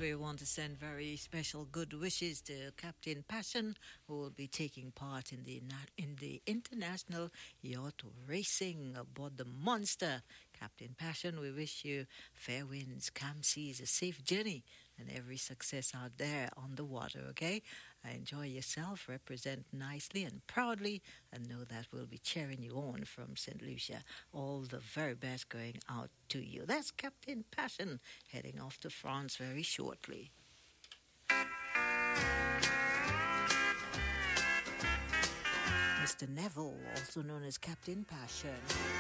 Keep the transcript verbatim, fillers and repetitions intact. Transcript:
we want to send very special good wishes to Captain Passion, who will be taking part in the na- in the international yacht racing aboard the Monster. Captain Passion, we wish you fair winds, calm seas, a safe journey, and every success out there on the water, okay? Enjoy yourself, represent nicely and proudly, and know that we'll be cheering you on from Saint Lucia. All the very best going out to you. That's Captain Passion heading off to France very shortly. Mister Neville, also known as Captain Passion.